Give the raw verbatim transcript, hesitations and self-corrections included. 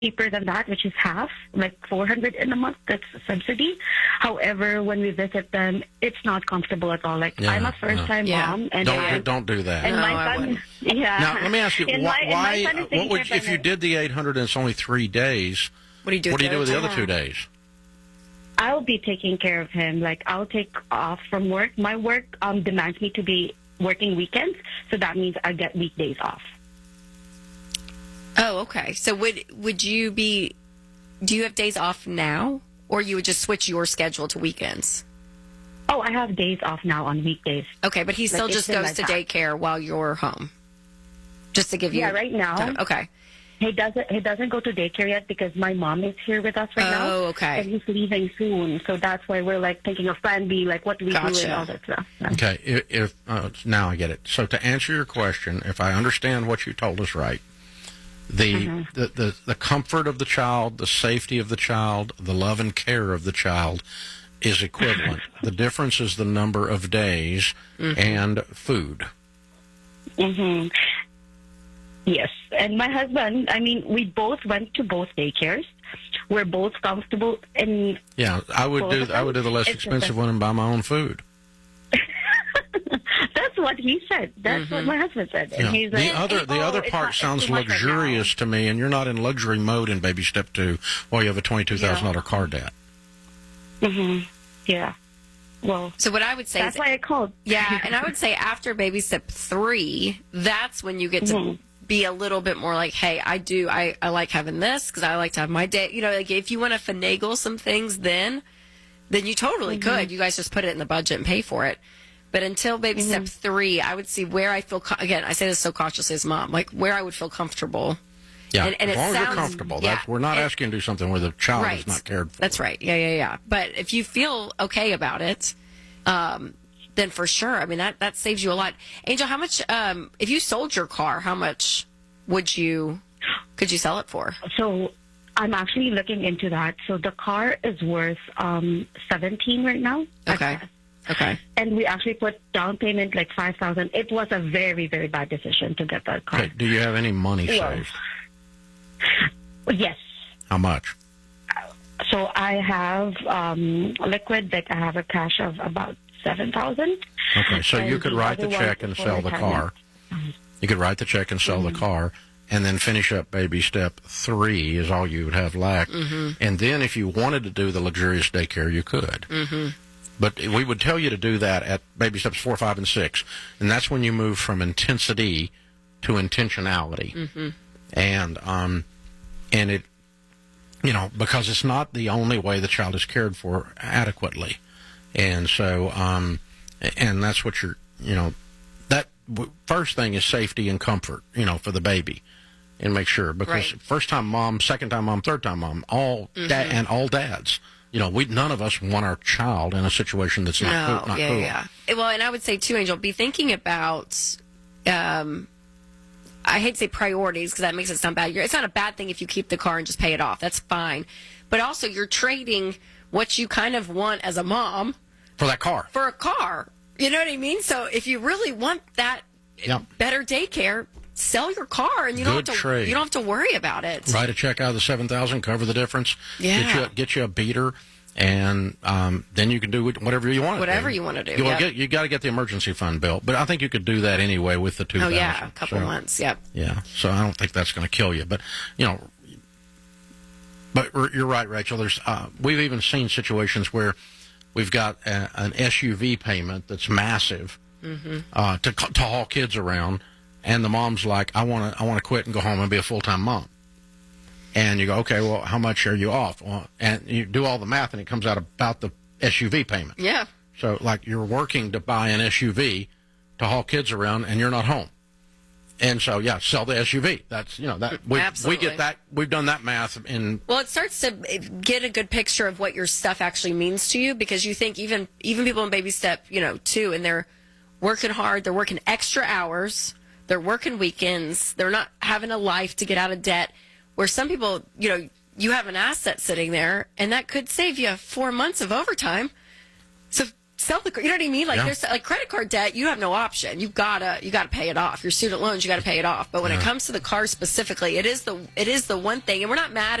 cheaper than that, which is half, like four hundred in a month. That's a subsidy. However, when we visit them, it's not comfortable at all. Like Yeah, I'm a first-time yeah. mom, and don't I, don't do that. and No, my I son, wouldn't. yeah. Now, let me ask you, And wh- my- and my why? son is What taking would care if of you my- did the eight hundred and it's only three days? What do you do? What do you do with the those? other two days? I'll be taking care of him. Like I'll take off from work. My work um, demands me to be working weekends, so that means I get weekdays off. Oh, okay. So would would you be? Do you have days off now, or you would just switch your schedule to weekends? Oh, I have days off now on weekdays. Okay, but he still Like, just it's in goes my to pack. daycare while you're home, just to give you. Yeah, right now. time. Okay. He doesn't. He doesn't go to daycare yet because my mom is here with us right now. Oh, okay. And he's leaving soon, so that's why we're like thinking of Plan B, like what do we do Gotcha. and all that stuff. Okay, if, if uh, now I get it. So to answer your question, if I understand what you told us right, the, Mm-hmm. the the the comfort of the child, the safety of the child, the love and care of the child is equivalent. The difference is the number of days and food. hmm Yes, and my husband. I mean, we both went to both daycares. We're both comfortable in. Yeah, I would Both do of I would do the less them? It's expensive just one and buy my own food. That's what he said. That's what my husband said. And Yeah. he's like, The other the "Oh, other it's part not- it's sounds too much right luxurious to me, and you're not in luxury mode in baby step two while you have a twenty-two thousand dollar car debt. now." Mhm. Yeah. Well, So what I would say that's is, why I called. yeah, and I would say after baby step three, that's when you get to Mhm. be a little bit more like, hey, I do, I, I like having this because I like to have my day. You know, like if you want to finagle some things, then then you totally Mm-hmm. could. You guys just put it in the budget and pay for it. But until baby Mm-hmm. step three, I would see where I feel. Co- again, I say this so cautiously as mom, like where I would feel comfortable. Yeah, And- and as it long as sounds- you're comfortable. yeah, That's, we're not it- asking you to do something where the child Right. is not cared for. That's right. Yeah, yeah, yeah. But if you feel okay about it, um, then for sure. I mean, that, that saves you a lot. Angel, how much, um, if you sold your car, how much would you, could you sell it for? So I'm actually looking into that. So the car is worth um, seventeen right now. Okay. Okay. And we actually put down payment like five thousand. It was a very very bad decision to get that car. Okay, do you have any money Well, saved? Yes. How much? So I have um, liquid. Like I have a cash of about seven thousand. Okay, so you And could the write the other check one and for sell the car. retirement. You could write the check and sell the car, and then finish up baby step three is all you would have left. And then if you wanted to do the luxurious daycare, you could. Mm-hmm. But we would tell you to do that at baby steps four, five, and six, and that's when you move from intensity to intentionality. Mm-hmm. And um, and it, you know, because it's not the only way the child is cared for adequately, and so um, and that's what you're, you know, that w- first thing is safety and comfort, you know, for the baby, and make sure because Right. first time mom, second time mom, third time mom, all Mm-hmm. da- and all dads. You know, we none of us want our child in a situation that's not No, cool, not yeah, cool. yeah. Eh, Well, and I would say too, Angel, be thinking about. Um, I hate to say priorities because that makes it sound bad. You're, it's not a bad thing if you keep the car and just pay it off. That's fine. But also, you're trading what you kind of want as a mom For that car. for a car. You know what I mean? So if you really want that Yep. better daycare, sell your car and you don't Good have to. trade. You don't have to worry about it. Write a check out of the seven thousand, cover the difference. Yeah. Get you, get you a beater, and um, then you can do whatever you want. Whatever to do. you wanna do, You yep. get you got to get the emergency fund built, but I think you could do that anyway with the two Oh thousand. yeah, a couple So, months. Yep. Yeah, so I don't think that's going to kill you, but you know, but r- you're right, Rachel. There's uh, we've even seen situations where we've got a, an S U V payment that's massive Mm-hmm. uh, to to haul kids around, and the mom's like, I want to I want to quit and go home and be a full time mom. And you go, okay, well, how much are you off? Well, and you do all the math, and it comes out about the S U V payment. Yeah. So, like, you're working to buy an S U V to haul kids around, and you're not home. And so, yeah, sell the S U V. That's, you know, that we we Absolutely. get that. We've done that math in. Well, it starts to get a good picture of what your stuff actually means to you because you think even even people in baby step, you know, two, and they're working hard, they're working extra hours, they're working weekends, they're not having a life to get out of debt. Where some people, you know, you have an asset sitting there, and that could save you four months of overtime. So sell the car. You know what I mean? Like Yeah. there's like credit card debt, you have no option. You've gotta you gotta pay it off. Your student loans, you gotta pay it off. But when Yeah. it comes to the car specifically, it is the it is the one thing. And we're not mad